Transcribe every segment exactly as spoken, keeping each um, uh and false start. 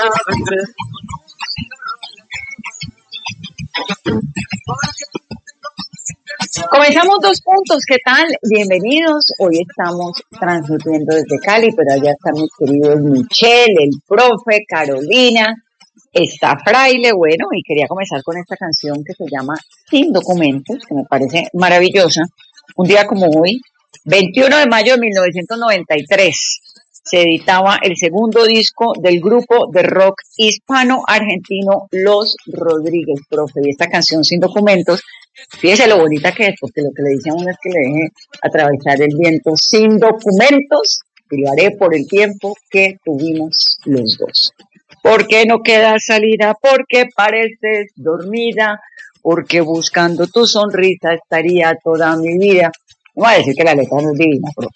Comenzamos dos puntos, ¿qué tal? Bienvenidos. Hoy estamos transmitiendo desde Cali, pero allá están mis queridos Michelle, el profe, Carolina, está Fraile, bueno, y quería comenzar con esta canción que se llama Sin Documentos, que me parece maravillosa. Un día como hoy, veintiuno de mayo de mil novecientos noventa y tres, se editaba el segundo disco del grupo de rock hispano-argentino Los Rodríguez, profe, y esta canción Sin Documentos, fíjese lo bonita que es, porque lo que le dice a uno es que le deje atravesar el viento sin documentos, y lo haré por el tiempo que tuvimos los dos. Porque no queda salida, porque pareces dormida, porque buscando tu sonrisa estaría toda mi vida. No voy a decir que la letra no es divina, profe.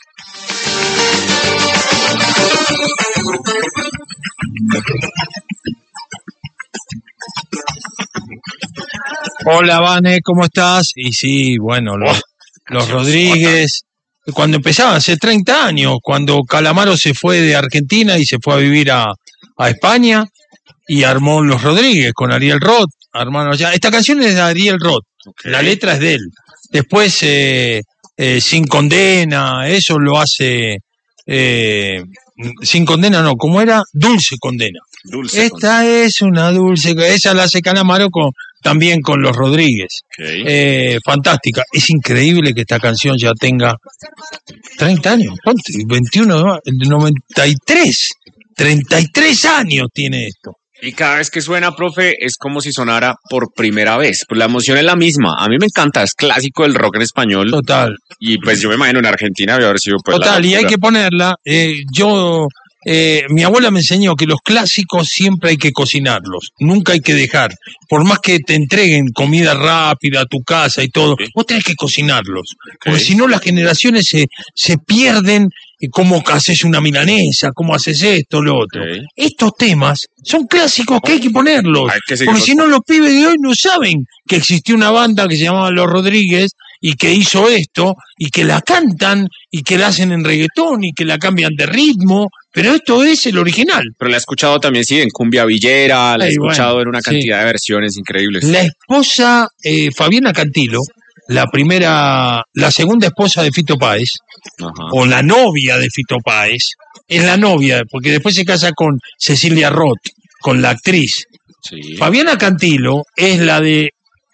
Hola, Vane, ¿cómo estás? Y sí, bueno, los, los Rodríguez, cuando empezaban, hace treinta años, cuando Calamaro se fue de Argentina y se fue a vivir a, a España y armó Los Rodríguez con Ariel Roth, hermano allá. Esta canción es de Ariel Roth, okay. La letra es de él. Después, eh, eh, Sin Condena, eso lo hace... Eh, Sin Condena no, ¿cómo era? Dulce Condena. Dulce Esta condena. Es una dulce, esa la hace Calamaro con, también con Los Rodríguez. Okay. Eh, fantástica. Es increíble que esta canción ya tenga treinta años, veintiuno, noventa y tres, treinta y tres años tiene esto. Y cada vez que suena, profe, es como si sonara por primera vez. Pues la emoción es la misma. A mí me encanta, es clásico del rock en español. Total. Y pues yo me imagino en Argentina debe haber sido pues Total, la y hay que ponerla. Eh, yo, eh, mi abuela me enseñó que los clásicos siempre hay que cocinarlos. Nunca hay que dejar. Por más que te entreguen comida rápida a tu casa y todo, okay. Vos tenés que cocinarlos. Okay. Porque si no las generaciones se, se pierden. ¿Cómo haces una milanesa? ¿Cómo haces esto, lo otro? Okay. Estos temas son clásicos que hay que ponerlos. Hay que porque si no, los pibes de hoy no saben que existió una banda que se llamaba Los Rodríguez y que hizo esto, y que la cantan, y que la hacen en reggaetón, y que la cambian de ritmo, pero esto es el original. Pero la he escuchado también, sí, en cumbia villera, la he escuchado bueno, en una cantidad sí. de versiones increíbles. La esposa, eh, Fabiana Cantilo, la primera, la segunda esposa de Fito Páez, ajá. O la novia de Fito Páez, es la novia, porque después se casa con Cecilia Roth, con la actriz. Sí. Fabiana Cantilo es la de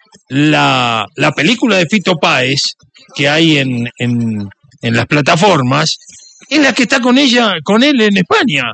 la, la película de Fito Páez que hay en, en, en las plataformas, es la que está con ella, con él en España,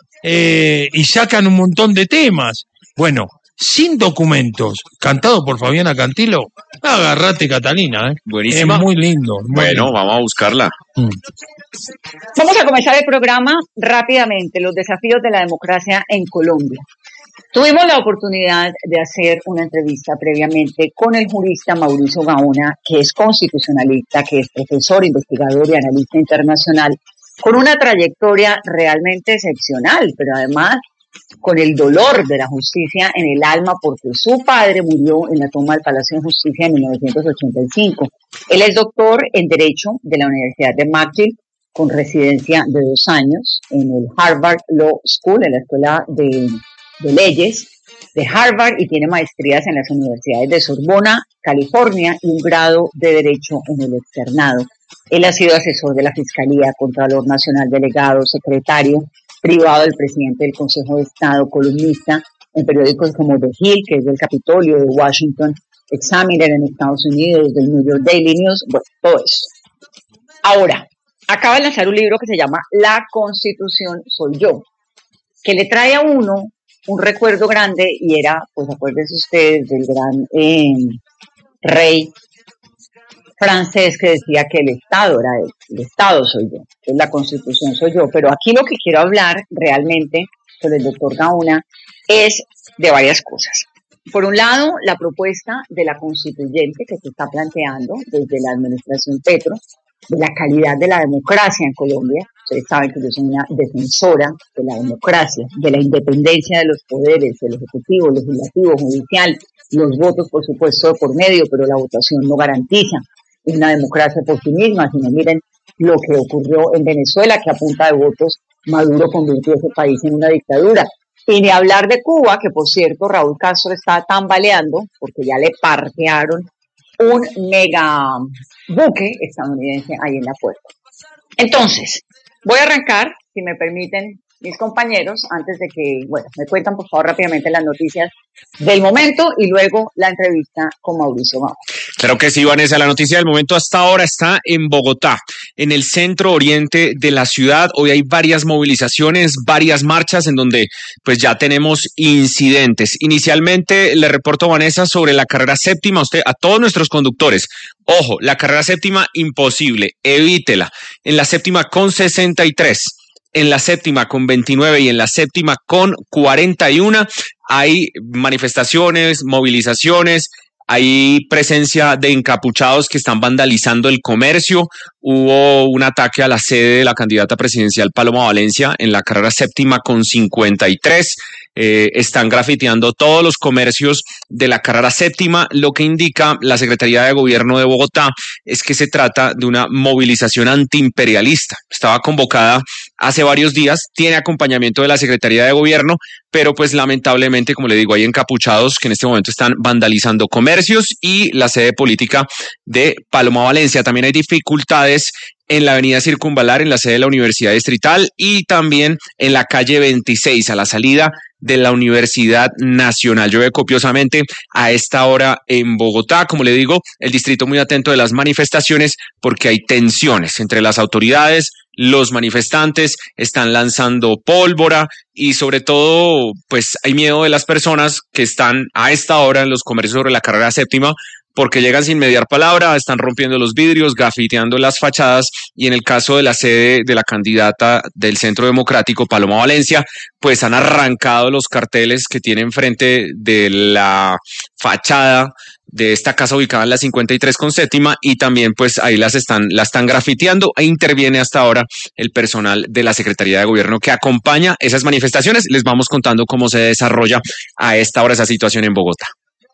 eh, y sacan un montón de temas. Bueno, Sin Documentos, cantado por Fabiana Cantilo, agarrate Catalina, ¿eh? Buenísima. Es muy lindo. Muy bueno, lindo. Vamos a buscarla. Mm. Vamos a comenzar el programa rápidamente, los desafíos de la democracia en Colombia. Tuvimos la oportunidad de hacer una entrevista previamente con el jurista Mauricio Gaona, que es constitucionalista, que es profesor, investigador y analista internacional, con una trayectoria realmente excepcional, pero además con el dolor de la justicia en el alma porque su padre murió en la toma del Palacio de Justicia en mil novecientos ochenta y cinco. Él es doctor en Derecho de la Universidad de McGill, con residencia de dos años en el Harvard Law School, en la Escuela de, de Leyes de Harvard, y tiene maestrías en las universidades de Sorbona, California, y un grado de Derecho en el externado. Él ha sido asesor de la Fiscalía, Contralor Nacional Delegado, secretario privado del presidente del Consejo de Estado, columnista en periódicos como The Hill, que es del Capitolio, de Washington Examiner en Estados Unidos, del New York Daily News, bueno, todo eso. Ahora, acaba de lanzar un libro que se llama La Constitución Soy Yo, que le trae a uno un recuerdo grande, y era, pues acuérdense ustedes, del gran eh, rey francés que decía que el Estado era él, el Estado soy yo, que la Constitución soy yo. Pero aquí lo que quiero hablar realmente sobre el doctor Gaona es de varias cosas. Por un lado, la propuesta de la constituyente que se está planteando desde la administración Petro, de la calidad de la democracia en Colombia. Ustedes saben que yo soy una defensora de la democracia, de la independencia de los poderes, del Ejecutivo, Legislativo, Judicial, los votos, por supuesto, de por medio, pero la votación no garantiza una democracia por sí misma, sino miren lo que ocurrió en Venezuela, que a punta de votos Maduro convirtió ese país en una dictadura. Y ni hablar de Cuba, que por cierto Raúl Castro está tambaleando porque ya le parquearon un mega buque estadounidense ahí en la puerta. Entonces, voy a arrancar, si me permiten mis compañeros, antes de que, bueno, me cuentan por favor rápidamente las noticias del momento y luego la entrevista con Mauricio Gama. Claro que sí, Vanessa. La noticia del momento hasta ahora está en Bogotá, en el centro oriente de la ciudad. Hoy hay varias movilizaciones, varias marchas en donde pues ya tenemos incidentes. Inicialmente le reporto, Vanessa, sobre la carrera séptima. Usted, a todos nuestros conductores, ojo, la carrera séptima imposible, evítela. En la séptima con sesenta y tres. En la séptima con veintinueve y en la séptima con cuarenta y uno hay manifestaciones, movilizaciones, hay presencia de encapuchados que están vandalizando el comercio. Hubo un ataque a la sede de la candidata presidencial Paloma Valencia en la carrera séptima con cincuenta y tres. Eh, están grafiteando todos los comercios de la carrera séptima. Lo que indica la Secretaría de Gobierno de Bogotá es que se trata de una movilización antiimperialista. Estaba convocada hace varios días, tiene acompañamiento de la Secretaría de Gobierno, pero pues lamentablemente, como le digo, hay encapuchados que en este momento están vandalizando comercios y la sede política de Paloma Valencia. También hay dificultades en la avenida Circunvalar, en la sede de la Universidad Distrital, y también en la calle veintiséis, a la salida de la Universidad Nacional. Llueve copiosamente a esta hora en Bogotá. Como le digo, el distrito muy atento de las manifestaciones porque hay tensiones entre las autoridades. Los manifestantes están lanzando pólvora y sobre todo, pues hay miedo de las personas que están a esta hora en los comercios sobre la carrera séptima, porque llegan sin mediar palabra, están rompiendo los vidrios, grafiteando las fachadas, y en el caso de la sede de la candidata del Centro Democrático, Paloma Valencia, pues han arrancado los carteles que tienen frente de la fachada de esta casa ubicada en la cincuenta y tres con séptima, y también pues ahí las están, la están grafiteando, e interviene hasta ahora el personal de la Secretaría de Gobierno que acompaña esas manifestaciones. Les vamos contando cómo se desarrolla a esta hora esa situación en Bogotá.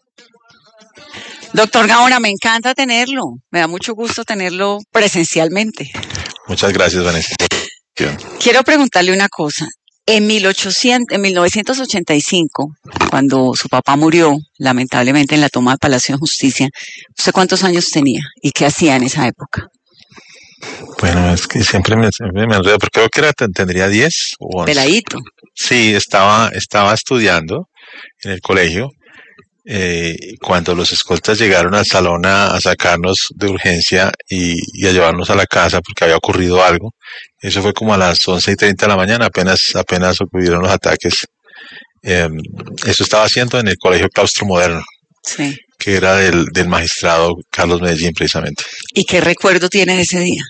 Doctor Gaona, me encanta tenerlo, me da mucho gusto tenerlo presencialmente. Muchas gracias, Vanessa. Quiero preguntarle una cosa. En, mil ochocientos, en mil novecientos ochenta y cinco, cuando su papá murió, lamentablemente en la toma de Palacio de Justicia, ¿usted cuántos años tenía y qué hacía en esa época? Bueno, es que siempre me, siempre me enredo, porque creo que era, tendría diez o once. Peladito. Sí, estaba, estaba estudiando en el colegio. Eh, cuando los escoltas llegaron al salón a, a sacarnos de urgencia y, y a llevarnos a la casa porque había ocurrido algo, eso fue como a las once y treinta de la mañana, apenas, apenas ocurrieron los ataques. Eh, eso estaba haciendo en el Colegio Claustro Moderno, sí, que era del, del magistrado Carlos Medellín, precisamente. ¿Y qué recuerdo tiene de ese día?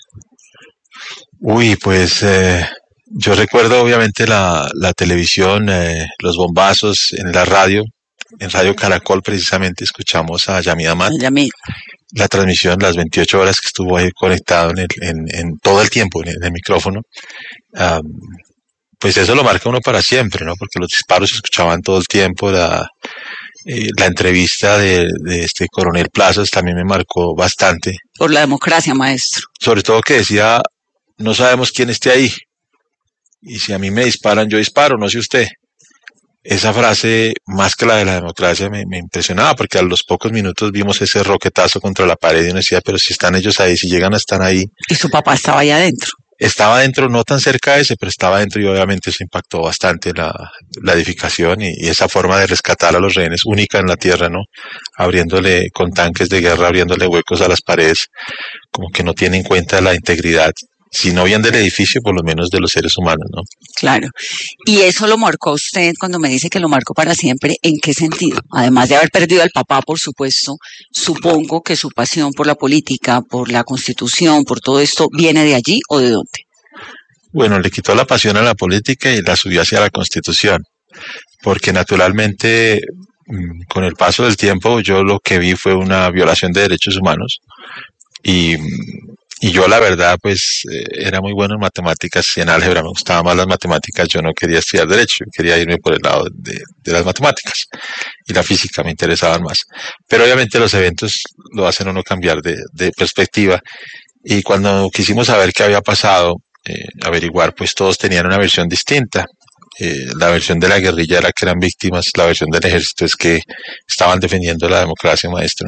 Uy, pues eh, yo recuerdo obviamente la, la televisión, eh, los bombazos en la radio. En Radio Caracol precisamente escuchamos a Yamid Amad, Yamid. La transmisión, las veintiocho horas que estuvo ahí conectado en, el, en, en todo el tiempo en el, en el micrófono. Um, pues eso lo marca uno para siempre, ¿no? Porque los disparos se escuchaban todo el tiempo. La, eh, la entrevista de, de este coronel Plazas también me marcó bastante. Por la democracia, maestro. Sobre todo que decía, no sabemos quién esté ahí. Y si a mí me disparan, yo disparo, no sé usted. Esa frase, más que la de la democracia, me, me impresionaba, porque a los pocos minutos vimos ese roquetazo contra la pared y uno decía, pero si están ellos ahí, si llegan a estar ahí. Y su papá estaba allá adentro. Estaba dentro, no tan cerca de ese, pero estaba dentro, y obviamente eso impactó bastante la, la edificación y, y esa forma de rescatar a los rehenes única en la tierra, ¿no? Abriéndole con tanques de guerra, abriéndole huecos a las paredes, como que no tiene en cuenta la integridad, si no bien del edificio, por lo menos de los seres humanos, ¿no? Claro. ¿Y eso lo marcó a usted cuando me dice que lo marcó para siempre? ¿En qué sentido? Además de haber perdido al papá, por supuesto, supongo que su pasión por la política, por la Constitución, por todo esto, ¿viene de allí o de dónde? Bueno, le quitó la pasión a la política y la subió hacia la Constitución, porque naturalmente, con el paso del tiempo, yo lo que vi fue una violación de derechos humanos, y Y yo la verdad pues eh, era muy bueno en matemáticas y en álgebra, me gustaban más las matemáticas, yo no quería estudiar derecho, yo quería irme por el lado de, de las matemáticas, y la física me interesaban más. Pero obviamente los eventos lo hacen a uno cambiar de, de perspectiva, y cuando quisimos saber qué había pasado, eh, averiguar, pues todos tenían una versión distinta. eh, la versión de la guerrilla era que eran víctimas, la versión del ejército es que estaban defendiendo la democracia, maestro.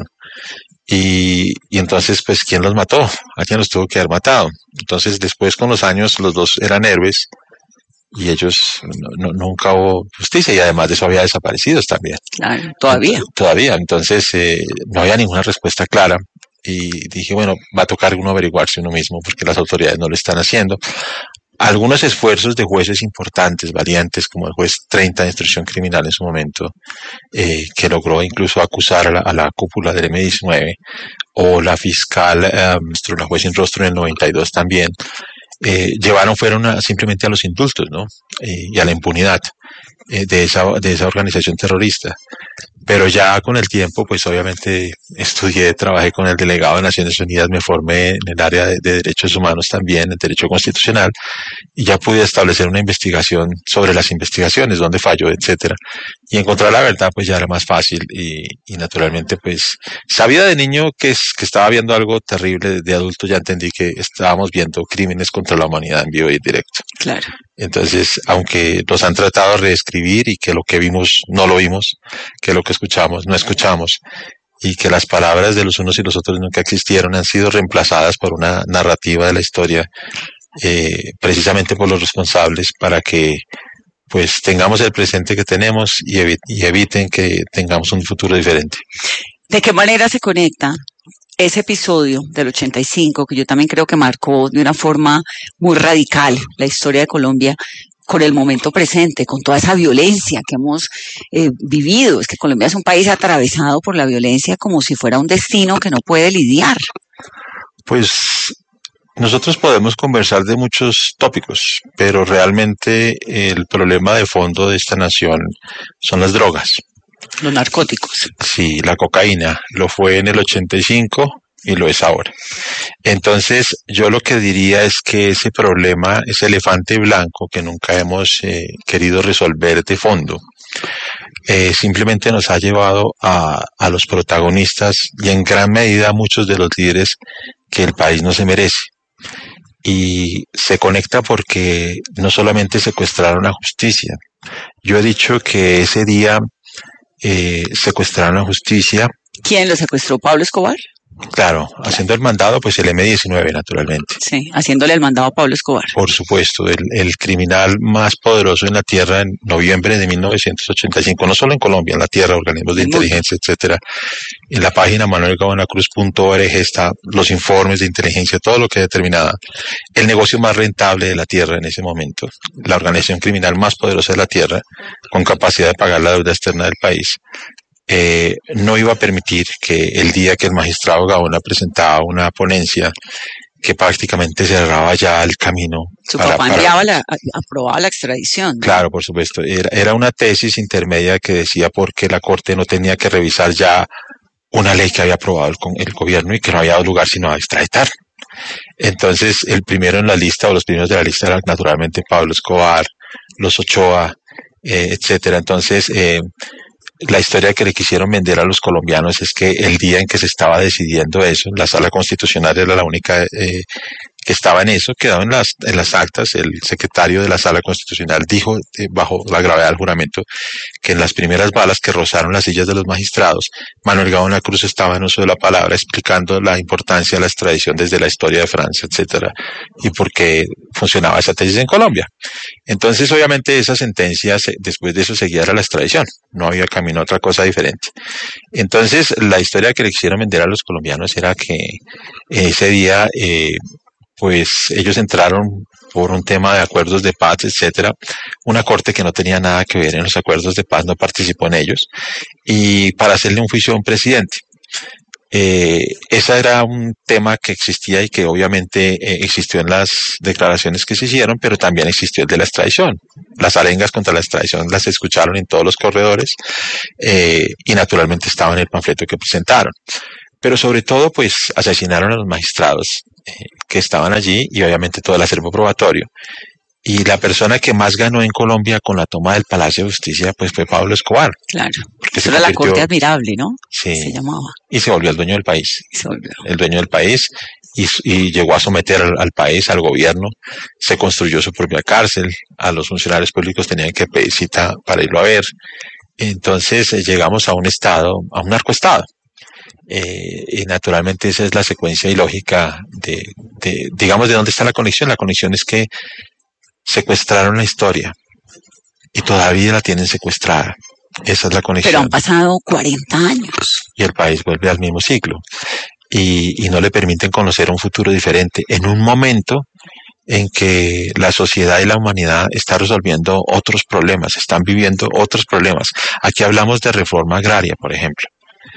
Y, y entonces, pues, ¿quién los mató? Alguien los tuvo que haber matado. Entonces, después, con los años, los dos eran héroes y ellos no, no, nunca hubo justicia, y además de eso había desaparecidos también. Claro, todavía. Ent- todavía. Entonces, eh, no había ninguna respuesta clara. Y dije, bueno, va a tocar uno averiguarse uno mismo porque las autoridades no lo están haciendo. Algunos esfuerzos de jueces importantes, valientes, como el juez treinta de instrucción criminal en su momento, eh, que logró incluso acusar a la, a la cúpula del eme diecinueve, o la fiscal, eh, la juez sin rostro en el noventa y dos también, eh, llevaron, fueron a, simplemente a los indultos, ¿no? Eh, y a la impunidad eh, de esa, de esa organización terrorista. Pero ya con el tiempo, pues obviamente estudié, trabajé con el delegado de Naciones Unidas, me formé en el área de, de derechos humanos también, en derecho constitucional, y ya pude establecer una investigación sobre las investigaciones, dónde falló, etcétera. Y encontrar la verdad, pues ya era más fácil, y, y naturalmente, pues, sabía de niño que, es, que estaba viendo algo terrible, de adulto ya entendí que estábamos viendo crímenes contra la humanidad en vivo y en directo. Claro. Entonces, aunque los han tratado de reescribir y que lo que vimos no lo vimos, que lo que escuchamos no escuchamos, y que las palabras de los unos y los otros nunca existieron, han sido reemplazadas por una narrativa de la historia, eh, precisamente por los responsables, para que pues tengamos el presente que tenemos y, evi- y eviten que tengamos un futuro diferente. ¿De qué manera se conecta ese episodio del ochenta y cinco, que yo también creo que marcó de una forma muy radical la historia de Colombia, con el momento presente, con toda esa violencia que hemos eh, vivido? Es que Colombia es un país atravesado por la violencia como si fuera un destino que no puede lidiar. Pues nosotros podemos conversar de muchos tópicos, pero realmente el problema de fondo de esta nación son las drogas. Los narcóticos. Sí, la cocaína lo fue en el ochenta y cinco y lo es ahora. Entonces, yo lo que diría es que ese problema, ese elefante blanco que nunca hemos eh, querido resolver de fondo, eh, simplemente nos ha llevado a, a los protagonistas y en gran medida a muchos de los líderes que el país no se merece. Y se conecta porque no solamente secuestraron la justicia. Yo he dicho que ese día eh, secuestraron la justicia. ¿Quién lo secuestró? ¿Pablo Escobar? Claro, haciendo el mandado, pues el eme diecinueve, naturalmente. Sí, haciéndole el mandado a Pablo Escobar. Por supuesto, el, el criminal más poderoso en la Tierra en noviembre de mil novecientos ochenta y cinco, no solo en Colombia, en la Tierra, organismos de El inteligencia, etcétera. En la página manuel gabona cruz punto org está los informes de inteligencia, todo lo que determinaba el negocio más rentable de la Tierra en ese momento, la organización criminal más poderosa de la Tierra, con capacidad de pagar la deuda externa del país. Eh, no iba a permitir que el día que el magistrado Gaona presentaba una ponencia que prácticamente cerraba ya el camino. Su para, papá para, enviaba la, aprobaba la extradición, ¿no? Claro, por supuesto. Era, era una tesis intermedia que decía por qué la Corte no tenía que revisar ya una ley que había aprobado el, el gobierno y que no había dado lugar sino a extraditar. Entonces, el primero en la lista, o los primeros de la lista, eran naturalmente Pablo Escobar, los Ochoa, eh, etcétera. Entonces, eh, la historia que le quisieron vender a los colombianos es que el día en que se estaba decidiendo eso, la sala constitucional era la única eh, que estaba en eso, quedó en las, en las actas. El secretario de la sala constitucional dijo, eh, bajo la gravedad del juramento, que en las primeras balas que rozaron las sillas de los magistrados, Manuel Gaona Cruz estaba en uso de la palabra explicando la importancia de la extradición desde la historia de Francia, etcétera, y por qué funcionaba esa tesis en Colombia. Entonces, obviamente, esa sentencia, después de eso, seguía era la extradición. No había camino a otra cosa diferente. Entonces, la historia que le quisieron vender a los colombianos era que ese día, eh, pues, ellos entraron por un tema de acuerdos de paz, etcétera. Una corte que no tenía nada que ver en los acuerdos de paz, no participó en ellos, y para hacerle un juicio a un presidente. Eh, ese era un tema que existía y que obviamente eh, existió en las declaraciones que se hicieron, pero también existió el de la extradición. Las arengas contra la extradición las escucharon en todos los corredores eh, y naturalmente estaba en el panfleto que presentaron. Pero sobre todo, pues, asesinaron a los magistrados eh, que estaban allí y obviamente todo el acervo probatorio. Y la persona que más ganó en Colombia con la toma del Palacio de Justicia, pues, fue Pablo Escobar. Claro. Eso era la corte admirable, ¿no? Sí. sí. se llamaba. Y se volvió el dueño del país. Y se volvió. El dueño del país y, y llegó a someter al, al país, al gobierno. Se construyó su propia cárcel. A los funcionarios públicos tenían que pedir cita para irlo a ver. Entonces eh, llegamos a un estado, a un narcoestado. Eh, y naturalmente esa es la secuencia ilógica de, de, digamos, de dónde está la conexión. La conexión es que secuestraron la historia y todavía la tienen secuestrada. Esa es la conexión. Pero han pasado cuarenta años. Y el país vuelve al mismo ciclo. Y, y no le permiten conocer un futuro diferente. En un momento en que la sociedad y la humanidad está resolviendo otros problemas, están viviendo otros problemas. Aquí hablamos de reforma agraria, por ejemplo.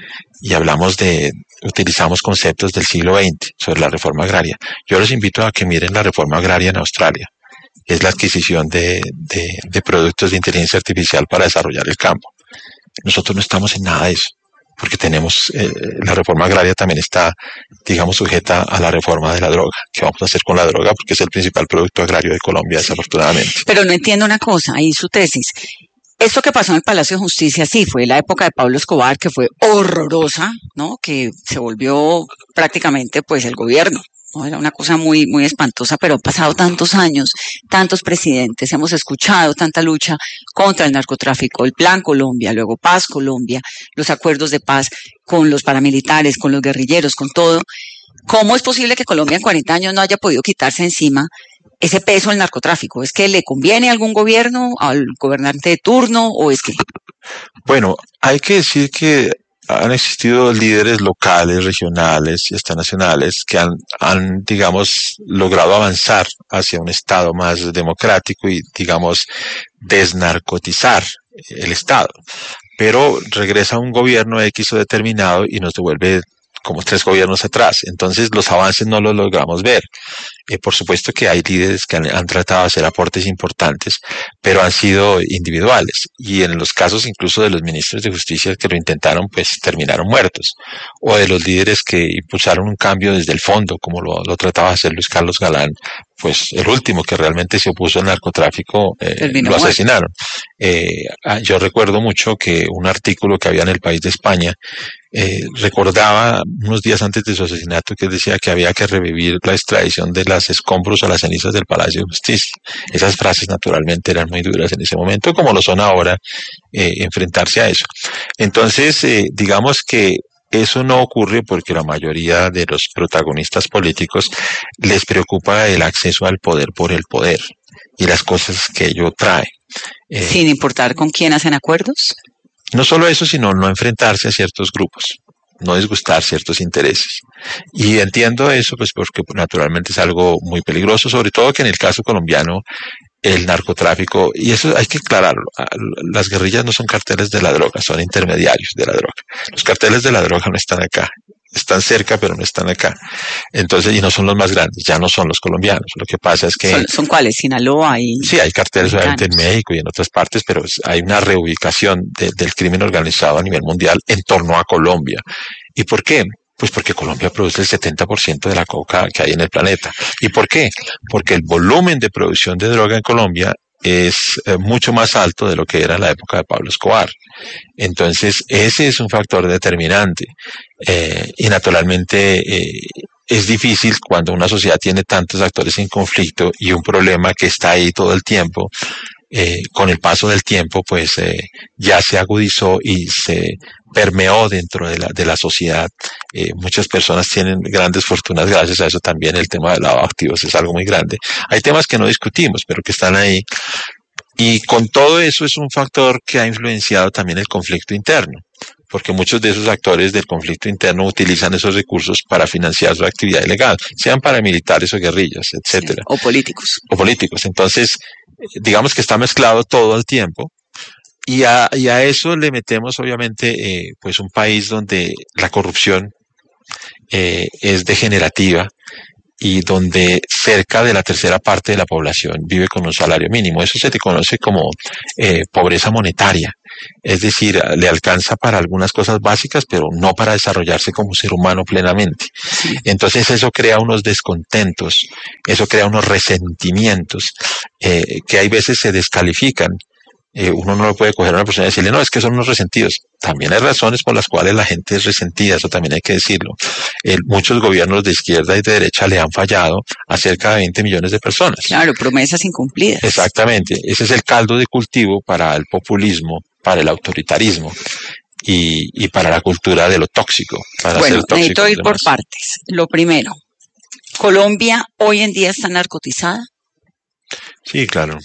Y hablamos de, utilizamos conceptos del siglo veinte sobre la reforma agraria. Yo los invito a que miren la reforma agraria en Australia. Es la adquisición de, de, de productos de inteligencia artificial para desarrollar el campo. Nosotros no estamos en nada de eso, porque tenemos, eh, la reforma agraria también está, digamos, sujeta a la reforma de la droga. ¿Qué vamos a hacer con la droga? Porque es el principal producto agrario de Colombia, desafortunadamente. Pero no entiendo una cosa, ahí su tesis. Esto que pasó en el Palacio de Justicia, sí, fue la época de Pablo Escobar, que fue horrorosa, ¿no? Que se volvió prácticamente, pues, el gobierno, ¿no? Era una cosa muy, muy espantosa, pero han pasado tantos años, tantos presidentes, hemos escuchado tanta lucha contra el narcotráfico, el Plan Colombia, luego Paz Colombia, los acuerdos de paz con los paramilitares, con los guerrilleros, con todo. ¿Cómo es posible que Colombia en cuarenta años no haya podido quitarse encima ese peso del narcotráfico? ¿Es que le conviene a algún gobierno, al gobernante de turno, o es que...? Bueno, hay que decir que han existido líderes locales, regionales y hasta nacionales que han, han, digamos, logrado avanzar hacia un Estado más democrático y, digamos, desnarcotizar el Estado. Pero regresa un gobierno X o determinado y nos devuelve como tres gobiernos atrás. Entonces los avances no los logramos ver. Eh, por supuesto que hay líderes que han, han tratado de hacer aportes importantes, pero han sido individuales. Y en los casos incluso de los ministros de justicia que lo intentaron, pues terminaron muertos. O de los líderes que impulsaron un cambio desde el fondo, como lo, lo trataba de hacer Luis Carlos Galán, pues el último que realmente se opuso al narcotráfico, eh, lo asesinaron. Eh, yo recuerdo mucho que un artículo que había en El País de España eh, recordaba unos días antes de su asesinato que decía que había que revivir la extradición de las escombros a las cenizas del Palacio de Justicia. Esas frases naturalmente eran muy duras en ese momento, como lo son ahora, eh, enfrentarse a eso. Entonces, eh, digamos que eso no ocurre porque la mayoría de los protagonistas políticos les preocupa el acceso al poder por el poder y las cosas que ello trae. Eh, Sin importar con quién hacen acuerdos. No solo eso, sino no enfrentarse a ciertos grupos, no disgustar ciertos intereses. Y entiendo eso, pues porque naturalmente es algo muy peligroso, sobre todo que en el caso colombiano el narcotráfico, y eso hay que aclararlo, las guerrillas no son carteles de la droga, son intermediarios de la droga. Los carteles de la droga no están acá, están cerca pero no están acá. Entonces, y no son los más grandes, ya no son los colombianos. Lo que pasa es que... ¿Son, son cuáles? ¿Sinaloa? Y sí, hay carteles obviamente en México y en otras partes, pero hay una reubicación de, del crimen organizado a nivel mundial en torno a Colombia. ¿Y por qué? Pues porque Colombia produce el setenta por ciento de la coca que hay en el planeta. ¿Y por qué? Porque el volumen de producción de droga en Colombia es eh, mucho más alto de lo que era en la época de Pablo Escobar. Entonces, ese es un factor determinante. Eh, y naturalmente eh, es difícil cuando una sociedad tiene tantos actores en conflicto y un problema que está ahí todo el tiempo. Eh, con el paso del tiempo, pues eh, ya se agudizó y se permeó dentro de la, de la sociedad. Eh, muchas personas tienen grandes fortunas gracias a eso también. El tema del lavado de activos es algo muy grande. Hay temas que no discutimos, pero que están ahí. Y con todo eso es un factor que ha influenciado también el conflicto interno, porque muchos de esos actores del conflicto interno utilizan esos recursos para financiar su actividad ilegal, sean paramilitares o guerrillas, etcétera. Sí, o políticos. O políticos. Entonces, digamos que está mezclado todo el tiempo. Y a, y a eso le metemos obviamente eh, pues un país donde la corrupción eh, es degenerativa y donde cerca de la tercera parte de la población vive con un salario mínimo. Eso se te conoce como eh, pobreza monetaria. Es decir, le alcanza para algunas cosas básicas, pero no para desarrollarse como ser humano plenamente. Entonces eso crea unos descontentos, eso crea unos resentimientos eh, que hay veces se descalifican Eh, uno no lo puede coger a una persona y decirle, no, es que son unos resentidos. También hay razones por las cuales la gente es resentida, eso también hay que decirlo. Eh, muchos gobiernos de izquierda y de derecha le han fallado a cerca de veinte millones de personas. Claro, promesas incumplidas. Exactamente, ese es el caldo de cultivo para el populismo, para el autoritarismo y, y para la cultura de lo tóxico. Para Bueno, ser tóxico necesito ir por partes. Lo primero, ¿Colombia hoy en día está narcotizada? Sí, claro.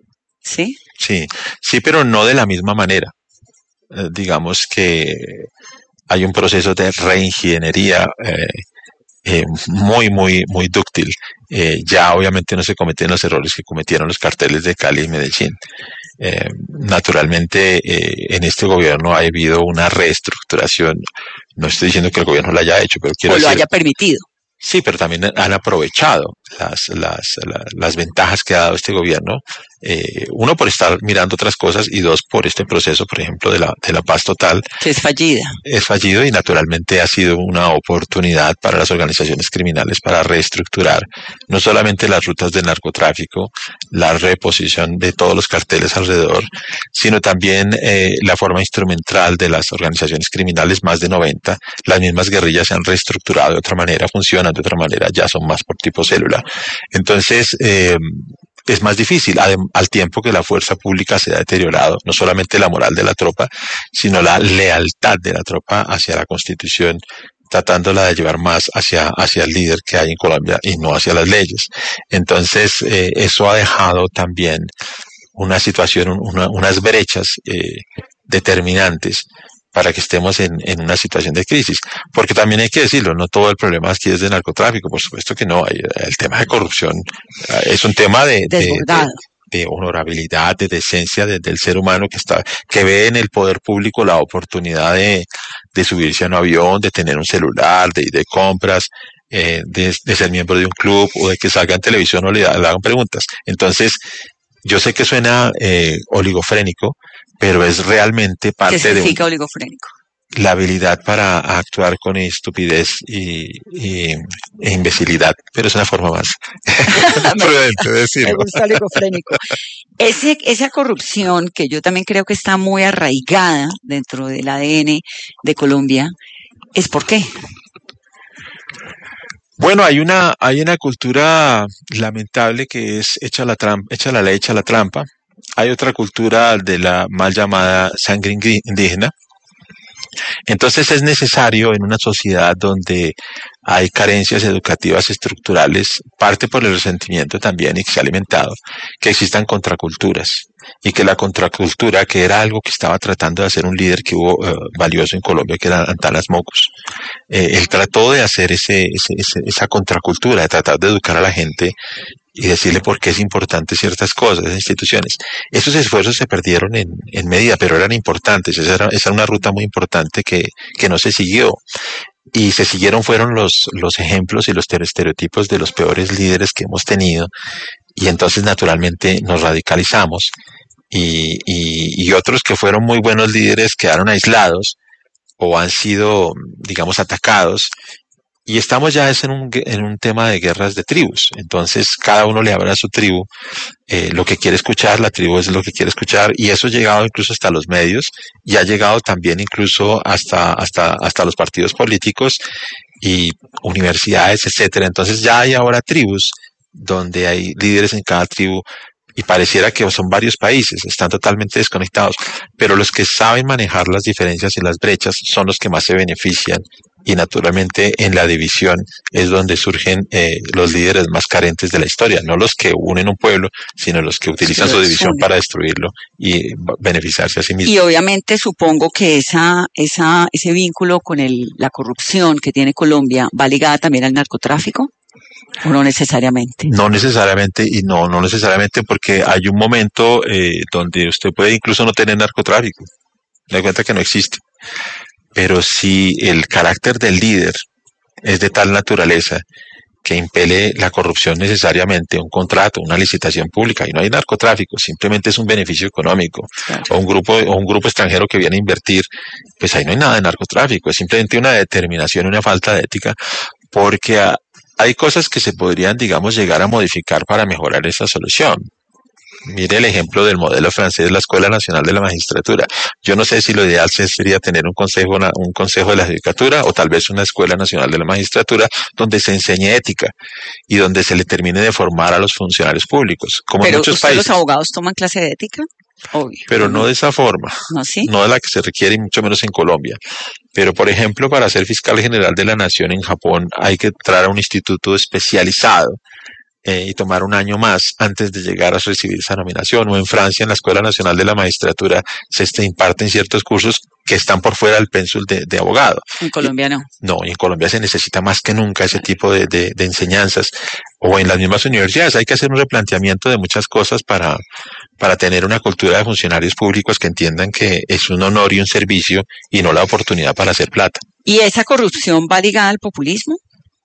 ¿Sí? Sí, sí, pero no de la misma manera. Eh, digamos que hay un proceso de reingeniería eh, eh, muy, muy, muy dúctil. Eh, ya obviamente no se cometen los errores que cometieron los carteles de Cali y Medellín. Eh, naturalmente, eh, en este gobierno ha habido una reestructuración. No estoy diciendo que el gobierno la haya hecho, pero quiero o lo decir, haya permitido. Sí, pero también han aprovechado las, las, las, las ventajas que ha dado este gobierno. Eh, uno, por estar mirando otras cosas, y dos, por este proceso, por ejemplo, de la, de la paz total. Que es fallida. Es fallido y naturalmente ha sido una oportunidad para las organizaciones criminales para reestructurar no solamente las rutas del narcotráfico, la reposición de todos los carteles alrededor, sino también eh, la forma instrumental de las organizaciones criminales, más de noventa. Las mismas guerrillas se han reestructurado de otra manera, funcionan de otra manera, ya son más por tipo célula. Entonces, eh, es más difícil, al, al tiempo que la fuerza pública se ha deteriorado, no solamente la moral de la tropa, sino la lealtad de la tropa hacia la Constitución, tratándola de llevar más hacia, hacia el líder que hay en Colombia y no hacia las leyes. Entonces, eh, eso ha dejado también una situación, una, unas brechas eh, determinantes para que estemos en, en una situación de crisis. Porque también hay que decirlo, no todo el problema aquí es de narcotráfico, por supuesto que no. El tema de corrupción es un tema de, de, de, de honorabilidad, de decencia de, del ser humano que está, que ve en el poder público la oportunidad de, de subirse a un avión, de tener un celular, de ir de compras, eh, de, de ser miembro de un club o de que salga en televisión o le, le hagan preguntas. Entonces, yo sé que suena eh, oligofrénico, pero es realmente parte de... ¿Qué significa un, oligofrénico? La habilidad para actuar con estupidez y, y e imbecilidad, pero es una forma más prudente de decirlo. Me gusta oligofrénico. Ese, esa corrupción que yo también creo que está muy arraigada dentro del A D N de Colombia, ¿es por qué? Bueno, hay una, hay una cultura lamentable que es echa la trampa, echa la ley, echa la trampa. Hay otra cultura de la mal llamada sangre indígena. Entonces es necesario en una sociedad donde hay carencias educativas estructurales, parte por el resentimiento también y que se ha alimentado, que existan contraculturas y que la contracultura, que era algo que estaba tratando de hacer un líder que hubo uh, valioso en Colombia, que era Antanas Mocos, eh, él trató de hacer ese, ese, ese, esa contracultura, de tratar de educar a la gente y decirle por qué es importante ciertas cosas, esas instituciones. Esos esfuerzos se perdieron en, en medida, pero eran importantes. Esa era, esa era una ruta muy importante que, que no se siguió. Y se siguieron fueron los, los ejemplos y los estereotipos de los peores líderes que hemos tenido. Y entonces, naturalmente, nos radicalizamos. Y, y, y otros que fueron muy buenos líderes quedaron aislados o han sido, digamos, atacados. Y estamos ya es en un, en un tema de guerras de tribus. Entonces, cada uno le habla a su tribu eh, lo que quiere escuchar, la tribu es lo que quiere escuchar, y eso ha llegado incluso hasta los medios, y ha llegado también incluso hasta, hasta, hasta los partidos políticos y universidades, etcétera. Entonces, ya hay ahora tribus donde hay líderes en cada tribu, y pareciera que son varios países, están totalmente desconectados, pero los que saben manejar las diferencias y las brechas son los que más se benefician. Y naturalmente en la división es donde surgen eh, los líderes más carentes de la historia, no los que unen un pueblo, sino los que utilizan su división para destruirlo y beneficiarse a sí mismos. Y obviamente supongo que esa, esa, ese vínculo con el, la corrupción que tiene Colombia va ligada también al narcotráfico. ¿O no necesariamente? No necesariamente, y no, no necesariamente porque hay un momento eh, donde usted puede incluso no tener narcotráfico, me doy cuenta que no existe. Pero si el carácter del líder es de tal naturaleza que impele la corrupción necesariamente, un contrato, una licitación pública, y no hay narcotráfico, simplemente es un beneficio económico, claro. o un grupo o un grupo extranjero que viene a invertir, pues ahí no hay nada de narcotráfico, es simplemente una determinación, una falta de ética, porque a, hay cosas que se podrían, digamos, llegar a modificar para mejorar esa solución. Mire el ejemplo del modelo francés, la Escuela Nacional de la Magistratura. Yo no sé si lo ideal sería tener un consejo, una, un consejo de la judicatura o tal vez una Escuela Nacional de la Magistratura donde se enseñe ética y donde se le termine de formar a los funcionarios públicos, como Pero en muchos ¿usted, países. los abogados toman clase de ética? Obvio. Pero no de esa forma, ¿No, sí? no de la que se requiere y mucho menos en Colombia. Pero, por ejemplo, para ser fiscal general de la Nación en Japón hay que entrar a un instituto especializado eh, y tomar un año más antes de llegar a recibir esa nominación. O en Francia, en la Escuela Nacional de la Magistratura, se este, imparten ciertos cursos que están por fuera del pénsul de, de abogado. En Colombia no. Y, no, y en Colombia se necesita más que nunca ese tipo de, de, de enseñanzas. O en las mismas universidades hay que hacer un replanteamiento de muchas cosas para, para tener una cultura de funcionarios públicos que entiendan que es un honor y un servicio y no la oportunidad para hacer plata. ¿Y esa corrupción va ligada al populismo?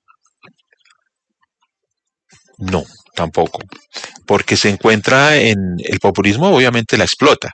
No, tampoco. Porque se encuentra en el populismo, obviamente la explota.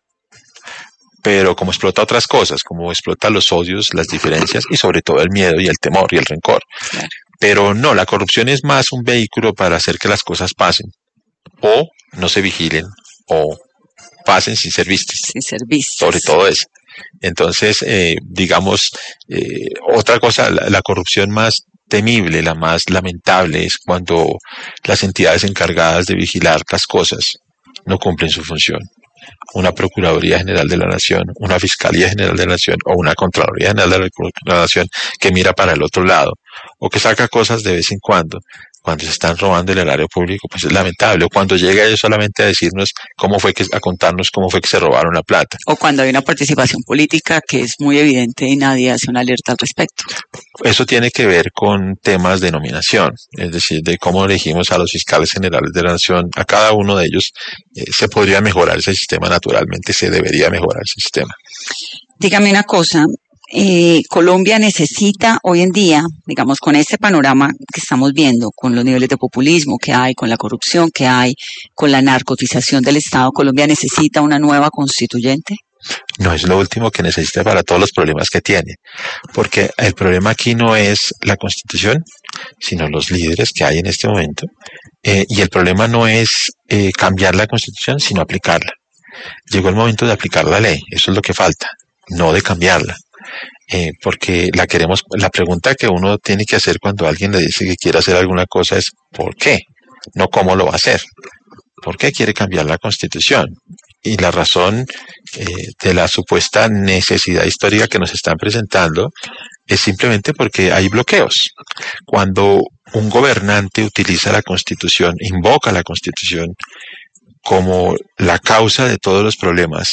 Pero como explota otras cosas, como explota los odios, las diferencias y sobre todo el miedo y el temor y el rencor. Claro. Pero no, la corrupción es más un vehículo para hacer que las cosas pasen o no se vigilen o pasen sin ser vistas. Sin ser vistas. Sobre todo eso. Entonces, eh, digamos, eh, otra cosa, la, la corrupción más temible, la más lamentable es cuando las entidades encargadas de vigilar las cosas no cumplen su función. Una Procuraduría General de la Nación, una Fiscalía General de la Nación o una Contraloría General de la Nación que mira para el otro lado o que saca cosas de vez en cuando, cuando se están robando el erario público, pues es lamentable. O cuando llega ellos solamente a decirnos cómo fue que, a contarnos cómo fue que se robaron la plata. O cuando hay una participación política que es muy evidente y nadie hace una alerta al respecto. Eso tiene que ver con temas de nominación, es decir, de cómo elegimos a los fiscales generales de la nación. A cada uno de ellos eh, se podría mejorar ese sistema, naturalmente se debería mejorar ese sistema. Dígame una cosa. Eh, Colombia necesita hoy en día, digamos, con este panorama que estamos viendo, con los niveles de populismo que hay, con la corrupción que hay, con la narcotización del Estado, ¿Colombia necesita una nueva constituyente? No es lo último que necesita para todos los problemas que tiene, porque el problema aquí no es la Constitución, sino los líderes que hay en este momento, eh, y el problema no es eh, cambiar la Constitución, sino aplicarla. Llegó el momento de aplicar la ley, eso es lo que falta, no de cambiarla. Eh, porque la queremos, la pregunta que uno tiene que hacer cuando alguien le dice que quiere hacer alguna cosa es ¿por qué? No cómo lo va a hacer. ¿Por qué quiere cambiar la Constitución? Y la razón eh, de la supuesta necesidad histórica que nos están presentando es simplemente porque hay bloqueos. Cuando un gobernante utiliza la Constitución, invoca la Constitución como la causa de todos los problemas,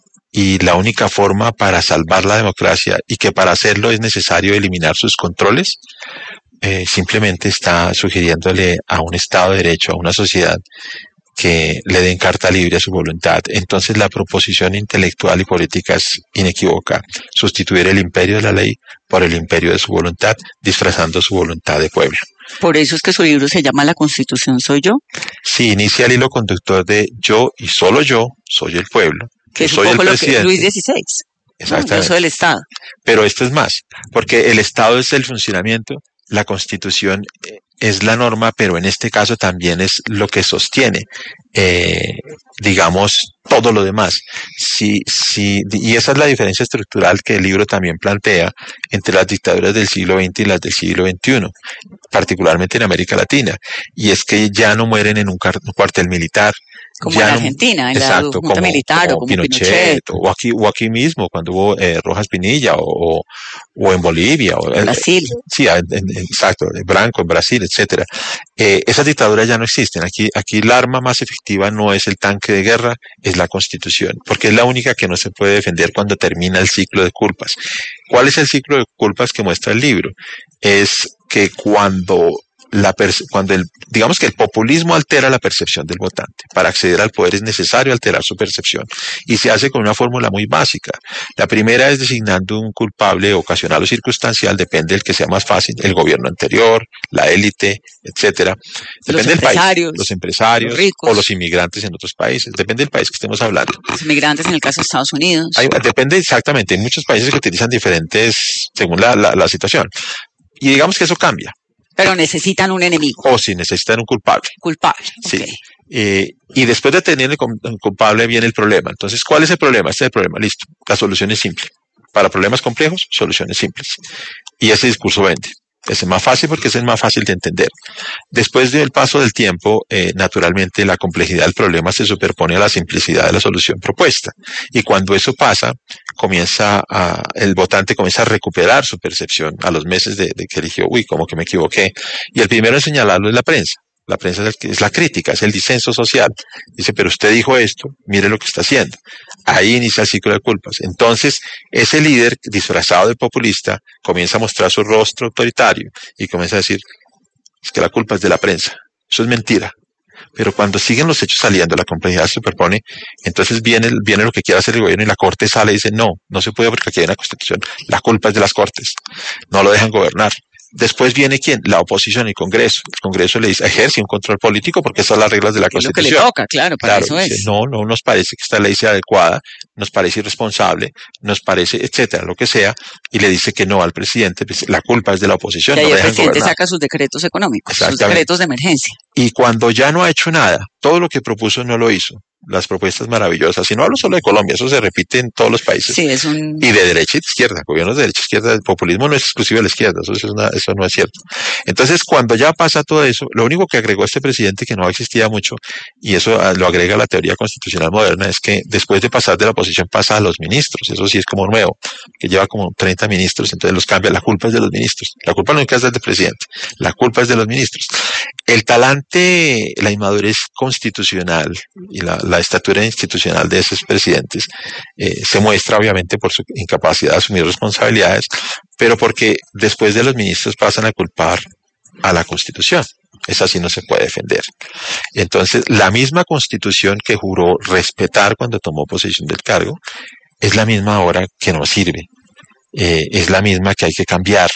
y la única forma para salvar la democracia y que para hacerlo es necesario eliminar sus controles, eh, simplemente está sugiriéndole a un Estado de Derecho, a una sociedad, que le den carta libre a su voluntad. Entonces la proposición intelectual y política es inequívoca: sustituir el imperio de la ley por el imperio de su voluntad, disfrazando su voluntad de pueblo. Por eso es que su libro se llama La Constitución soy yo. Sí, inicia el hilo conductor de yo y solo yo soy el pueblo. Que es soy un poco el lo que Luis dieciséis. Exactamente. No, yo soy el Estado. Pero esto es más, porque el Estado es el funcionamiento, la Constitución es la norma, pero en este caso también es lo que sostiene, eh, digamos, todo lo demás. Sí, sí, y esa es la diferencia estructural que el libro también plantea entre las dictaduras del siglo veinte y las del siglo veintiuno, particularmente en América Latina. Y es que ya no mueren en un, un cuartel militar. Como ya en no, Argentina, en exacto, la Junta como, Militar como o como Pinochet, Pinochet. O, aquí, o aquí mismo, cuando hubo eh, Rojas Pinilla, o, o en Bolivia. O, en Brasil. Eh, sí, en, en, exacto, Branco, en Brasil, etcétera. Eh, esas dictaduras ya no existen. Aquí, aquí el arma más efectiva no es el tanque de guerra, es la Constitución, porque es la única que no se puede defender cuando termina el ciclo de culpas. ¿Cuál es el ciclo de culpas que muestra el libro? Es que cuando La cuando el, digamos que el populismo altera la percepción del votante. Para acceder al poder es necesario alterar su percepción y se hace con una fórmula muy básica. La primera es designando un culpable ocasional o circunstancial, depende del que sea más fácil, el gobierno anterior, la élite, etcétera. Depende del país, los empresarios los ricos, o los inmigrantes en otros países, depende del país que estemos hablando. Los inmigrantes en el caso de Estados Unidos. Hay, depende exactamente, hay muchos países que utilizan diferentes según la, la, la situación. Y digamos que eso cambia. Pero necesitan un enemigo. O si necesitan un culpable. Culpable. Sí. Okay. Eh, y después de tener el culpable viene el problema. Entonces, ¿cuál es el problema? Este es el problema, listo. La solución es simple. Para problemas complejos, soluciones simples. Y ese discurso vende. Es el más fácil porque es el más fácil de entender. Después del paso del tiempo, eh, naturalmente la complejidad del problema se superpone a la simplicidad de la solución propuesta. Y cuando eso pasa, comienza a, el votante comienza a recuperar su percepción a los meses de, de que eligió, uy, como que me equivoqué. Y el primero en señalarlo es la prensa. La prensa es, el, es la crítica, es el disenso social. Dice, pero usted dijo esto, mire lo que está haciendo. Ahí inicia el ciclo de culpas. Entonces, ese líder disfrazado de populista comienza a mostrar su rostro autoritario y comienza a decir, es que la culpa es de la prensa. Eso es mentira. Pero cuando siguen los hechos saliendo, la complejidad se superpone, entonces viene, viene lo que quiere hacer el gobierno y la Corte sale y dice, no, no se puede porque aquí hay una Constitución. La culpa es de las Cortes. No lo dejan gobernar. Después viene ¿quién? La oposición, el Congreso. El Congreso le dice, ejerce un control político porque esas son las reglas de la Constitución. Es lo que le toca, claro, para claro, eso dice, es. No, no nos parece que esta ley sea adecuada, nos parece irresponsable, nos parece, etcétera, lo que sea, y le dice que no al presidente, pues, la culpa es de la oposición. Y ahí no el presidente gobernar. saca sus decretos económicos, sus decretos de emergencia. Y cuando ya no ha hecho nada, todo lo que propuso no lo hizo. Las propuestas maravillosas, y no hablo solo de Colombia, eso se repite en todos los países. Sí, es un... Y de derecha y de izquierda, gobiernos de derecha y izquierda, el populismo no es exclusivo de la izquierda, eso, es una, eso no es cierto. Entonces, cuando ya pasa todo eso, lo único que agregó este presidente, que no existía mucho, y eso lo agrega la teoría constitucional moderna, es que después de pasar de la oposición pasa a los ministros, eso sí es como nuevo, que lleva como treinta ministros, entonces los cambia, la culpa es de los ministros, la culpa no es del presidente, la culpa es de los ministros. El talante, la inmadurez constitucional y la, la estatura institucional de esos presidentes eh, se muestra obviamente por su incapacidad de asumir responsabilidades, pero porque después de los ministros pasan a culpar a la Constitución. Esa sí no se puede defender. Entonces, la misma Constitución que juró respetar cuando tomó posesión del cargo, es la misma ahora que no sirve. Eh, es la misma que hay que cambiar.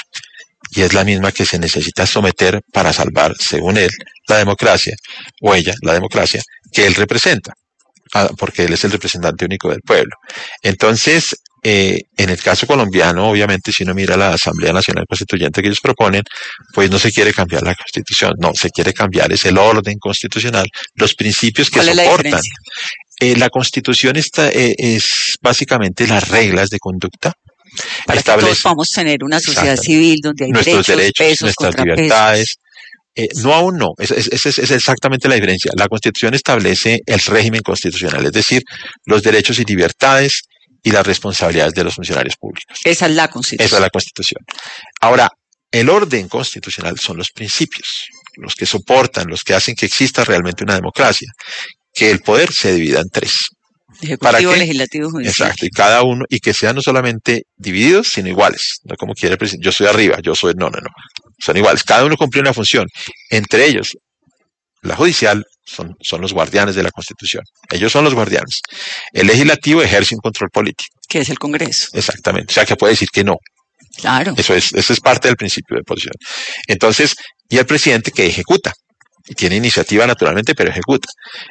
Y es la misma que se necesita someter para salvar, según él, la democracia, o ella, la democracia, que él representa, porque él es el representante único del pueblo. Entonces, eh, en el caso colombiano, obviamente, si uno mira la Asamblea Nacional Constituyente que ellos proponen, pues no se quiere cambiar la Constitución, no, se quiere cambiar es el orden constitucional, los principios que ¿Cuál soportan. Es la, eh, la Constitución está, eh, es básicamente las reglas de conducta. Para establece, que todos podamos tener una sociedad civil donde hay nuestros derechos, derechos pesos, nuestras libertades. Eh, no, aún no, esa es, es, es exactamente la diferencia. La Constitución establece el régimen constitucional, es decir, los derechos y libertades y las responsabilidades de los funcionarios públicos. Esa es la Constitución. Esa es la Constitución. Ahora, el orden constitucional son los principios, los que soportan, los que hacen que exista realmente una democracia, que el poder se divida en tres. Ejecutivo, legislativo, judicial. Exacto, y cada uno, y que sean no solamente divididos, sino iguales. No como quiere el presidente, yo soy arriba, yo soy, no, no, no. Son iguales, cada uno cumple una función. Entre ellos, la judicial son, son los guardianes de la Constitución. Ellos son los guardianes. El legislativo ejerce un control político. Que es el Congreso. Exactamente, o sea que puede decir que no. Claro. Eso es, eso es parte del principio de posición. Entonces, y el presidente que ejecuta. Y tiene iniciativa naturalmente, pero ejecuta.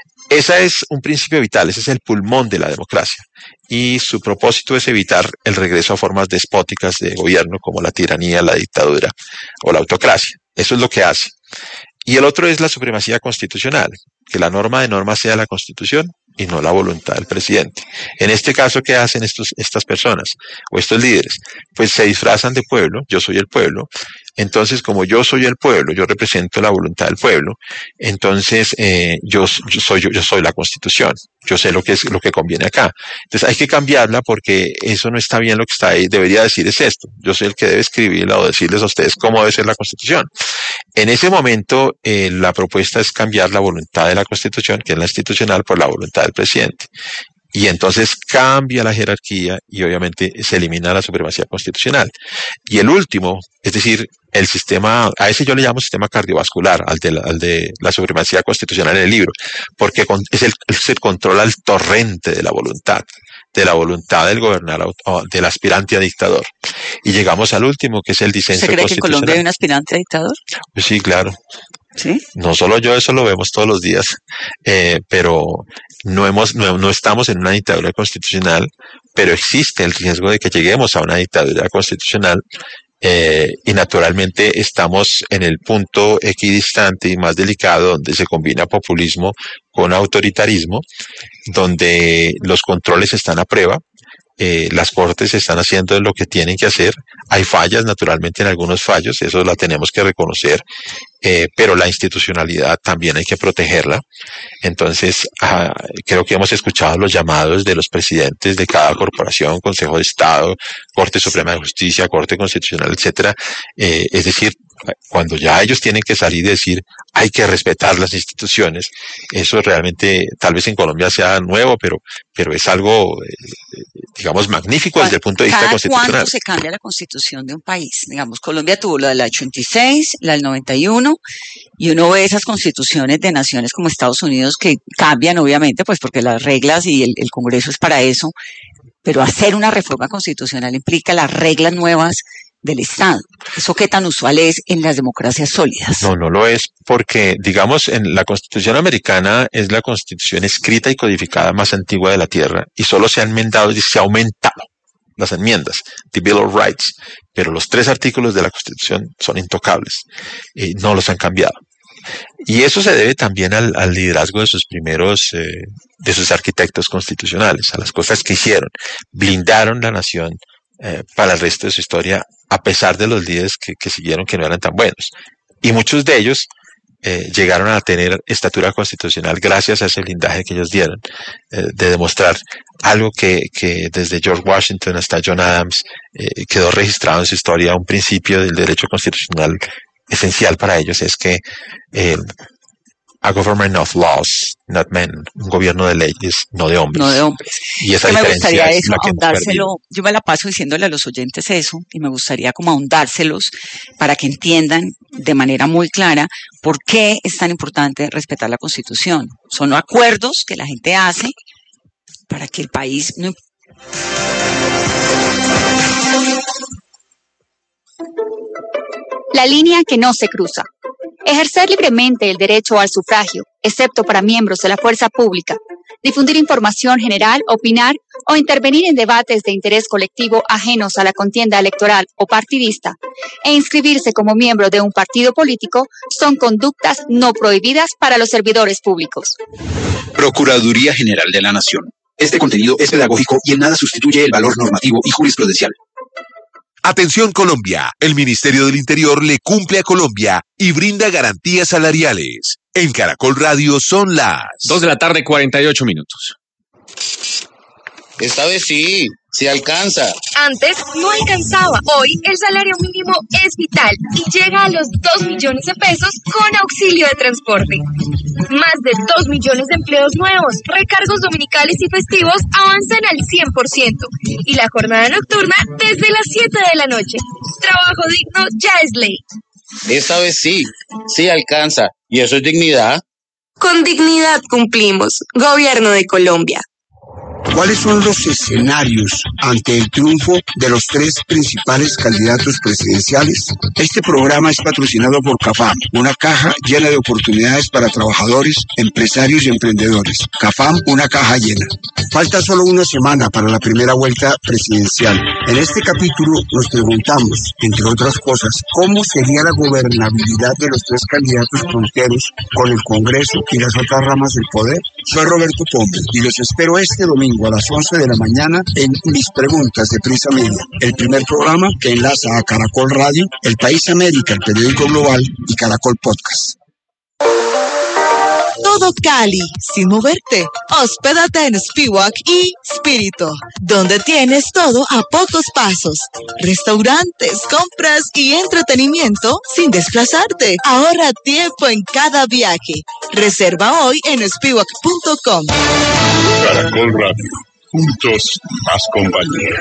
Ese es un principio vital, ese es el pulmón de la democracia. Y su propósito es evitar el regreso a formas despóticas de gobierno como la tiranía, la dictadura o la autocracia. Eso es lo que hace. Y el otro es la supremacía constitucional, que la norma de normas sea la Constitución y no la voluntad del presidente. En este caso, ¿qué hacen estos, estas personas o estos líderes? Pues se disfrazan de pueblo, yo soy el pueblo, entonces como yo soy el pueblo, yo represento la voluntad del pueblo, entonces eh, yo, yo, soy, yo, yo soy la Constitución, yo sé lo que es lo que conviene acá. Entonces hay que cambiarla porque eso no está bien, lo que está ahí, debería decir es esto, yo soy el que debe escribirla o decirles a ustedes cómo debe ser la Constitución. En ese momento eh, la propuesta es cambiar la voluntad de la Constitución, que es la institucional, por la voluntad del presidente. Y entonces cambia la jerarquía y obviamente se elimina la supremacía constitucional. Y el último, es decir, el sistema, a ese yo le llamo sistema cardiovascular, al de la, al de la supremacía constitucional en el libro, porque es el, se controla el torrente de la voluntad, de la voluntad del gobernador, del aspirante a dictador. Y llegamos al último, que es el disenso constitucional. ¿Usted cree que en Colombia hay un aspirante a dictador? Pues sí, claro. ¿Sí? No solo yo, eso lo vemos todos los días, eh, pero no hemos, no, no estamos en una dictadura constitucional, pero existe el riesgo de que lleguemos a una dictadura constitucional Eh, y naturalmente estamos en el punto equidistante y más delicado donde se combina populismo con autoritarismo, donde los controles están a prueba. Eh, las cortes están haciendo lo que tienen que hacer. Hay fallas, naturalmente, en algunos fallos, eso la tenemos que reconocer, eh, pero la institucionalidad también hay que protegerla. Entonces, ah, creo que hemos escuchado los llamados de los presidentes de cada corporación, Consejo de Estado, Corte Suprema de Justicia, Corte Constitucional, etcétera. Eh, es decir, cuando ya ellos tienen que salir y decir hay que respetar las instituciones, eso realmente tal vez en Colombia sea nuevo, pero, pero es algo, eh, digamos, magnífico desde el punto de vista ¿Cada constitucional. ¿Cuándo se cambia la constitución de un país? Digamos, Colombia tuvo la del ochenta y seis, la del noventa y uno, y uno ve esas constituciones de naciones como Estados Unidos que cambian, obviamente, pues porque las reglas y el, el Congreso es para eso, pero hacer una reforma constitucional implica las reglas nuevas del Estado. ¿Eso qué tan usual es en las democracias sólidas? No, no lo es porque, digamos, en la Constitución americana es la Constitución escrita y codificada más antigua de la Tierra y solo se han enmendado y se ha aumentado las enmiendas, the Bill of Rights, pero los tres artículos de la Constitución son intocables y no los han cambiado. Y eso se debe también al, al liderazgo de sus primeros, eh, de sus arquitectos constitucionales, a las cosas que hicieron, blindaron la nación eh, para el resto de su historia, a pesar de los líderes que, que siguieron que no eran tan buenos. Y muchos de ellos eh, llegaron a tener estatura constitucional gracias a ese blindaje que ellos dieron, eh, de demostrar algo que, que desde George Washington hasta John Adams eh, quedó registrado en su historia, un principio del derecho constitucional esencial para ellos, es que eh, a government of laws, not men, un gobierno de leyes, no de hombres. No de hombres. Y esa yo me diferencia gustaría es eso, la que hemos ahondárselo, perdido. yo me la paso diciéndole a los oyentes eso, y me gustaría como ahondárselos para que entiendan de manera muy clara por qué es tan importante respetar la Constitución. Son acuerdos que la gente hace para que el país no. La línea que no se cruza. Ejercer libremente el derecho al sufragio, excepto para miembros de la fuerza pública. Difundir información general, opinar o intervenir en debates de interés colectivo ajenos a la contienda electoral o partidista e inscribirse como miembro de un partido político son conductas no prohibidas para los servidores públicos. Procuraduría General de la Nación. Este contenido es pedagógico y en nada sustituye el valor normativo y jurisprudencial. Atención Colombia, el Ministerio del Interior le cumple a Colombia y brinda garantías salariales. En Caracol Radio son las Dos de la tarde, cuarenta y ocho minutos. Esta vez sí, sí alcanza. Antes no alcanzaba. Hoy el salario mínimo es vital y llega a los dos millones de pesos con auxilio de transporte. Más de dos millones de empleos nuevos, recargos dominicales y festivos avanzan al cien por ciento y la jornada nocturna desde las siete de la noche. Trabajo digno ya es ley. Esta vez sí, sí alcanza. ¿Y eso es dignidad? Con dignidad cumplimos. Gobierno de Colombia. ¿Cuáles son los escenarios ante el triunfo de los tres principales candidatos presidenciales? Este programa es patrocinado por CAFAM, una caja llena de oportunidades para trabajadores, empresarios y emprendedores. CAFAM, una caja llena. Falta solo una semana para la primera vuelta presidencial. En este capítulo nos preguntamos, entre otras cosas, ¿cómo sería la gobernabilidad de los tres candidatos punteros con el Congreso y las otras ramas del poder? Soy Roberto Pombe y los espero este domingo a las once de la mañana en Mis Preguntas de Prisa Media, el primer programa que enlaza a Caracol Radio, El País América, el periódico global y Caracol Podcast. Todo Cali, sin moverte. Hospédate en Spiwak y Spirito, donde tienes todo a pocos pasos. Restaurantes, compras y entretenimiento sin desplazarte. Ahorra tiempo en cada viaje. Reserva hoy en spiwak punto com. Caracol Radio. Juntos, más compañía.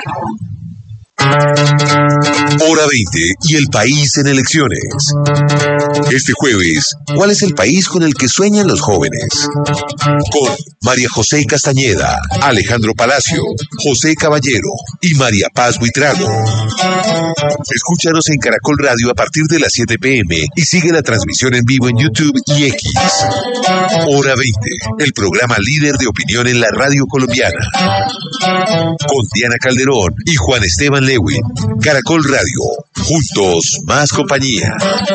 Hora veinte y el país en elecciones. Este jueves, ¿cuál es el país con el que sueñan los jóvenes? Con María José Castañeda, Alejandro Palacio, José Caballero y María Paz Buitrago. Escúchanos en Caracol Radio a partir de las siete pe eme y sigue la transmisión en vivo en YouTube y X. Hora veinte, el programa líder de opinión en la radio colombiana. Con Diana Calderón y Juan Esteban Lewin. Caracol Radio, Radio. Juntos, más compañía.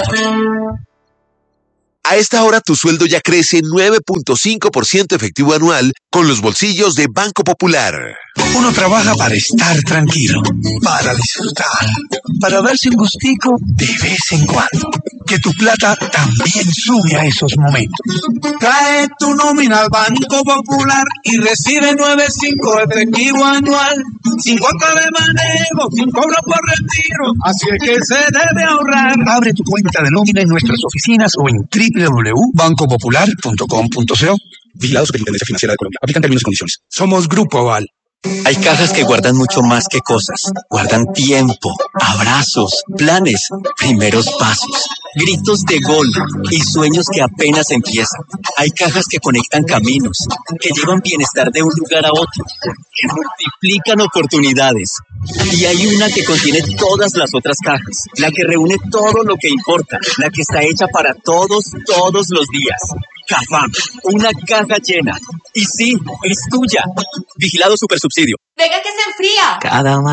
A esta hora tu sueldo ya crece nueve punto cinco por ciento efectivo anual con los bolsillos de Banco Popular. Uno trabaja para estar tranquilo, para disfrutar, para darse un gustico de vez en cuando. Que tu plata también sume a esos momentos. Trae tu nómina al Banco Popular y recibe nueve punto cinco efectivo anual, sin cuota de manejo, sin cobro por retiro, así es que se debe ahorrar. Abre tu cuenta de nómina en nuestras oficinas o en doble u doble u doble u punto banco popular punto com punto co. Vigilado Superintendencia Financiera de Colombia. Aplican términos y condiciones. Somos Grupo Aval. Hay cajas que guardan mucho más que cosas. Guardan tiempo, abrazos, planes, primeros pasos, gritos de gol y sueños que apenas empiezan. Hay cajas que conectan caminos, que llevan bienestar de un lugar a otro, que multiplican oportunidades. Y hay una que contiene todas las otras cajas, la que reúne todo lo que importa, la que está hecha para todos, todos los días. Cafam, una caja llena. Y sí, es tuya. Vigilado Supersubsidio. Venga que se enfría. Cada